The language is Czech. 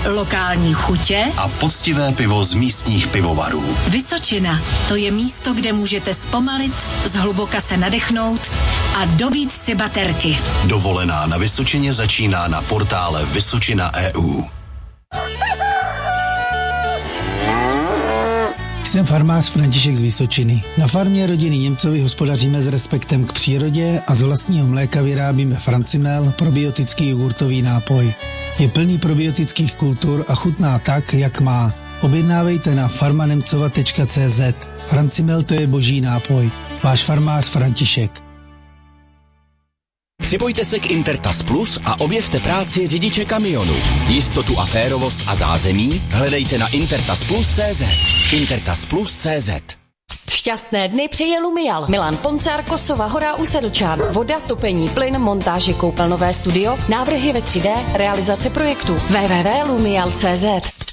lokální chutě a poctivé pivo z místních pivovarů. Vysočina, to je místo, kde můžete zpomalit, zhluboka se nadechnout a dobít si baterky. Dovolená na Vysočině začíná na portále Vysočina.eu. Jsem farmář František z Vysočiny. Na farmě rodiny Němcovi hospodaříme s respektem k přírodě a z vlastního mléka vyrábíme Francimel, probiotický jogurtový nápoj. Je plný probiotických kultur a chutná tak, jak má. Objednávejte na farmanemcova.cz. Francimel, to je boží nápoj. Váš farmář František. Připojte se k Intertas Plus a objevte práci řidiče kamionu. Jistotu a férovost a zázemí hledejte na intertasplus.cz. Intertasplus.cz. Šťastné dny přeje Lumial. Milan Poncar, Kosova Hora u Sedlčan. Voda, topení, plyn, montáže, koupelnové studio, návrhy ve 3D, realizace projektu. www.lumial.cz.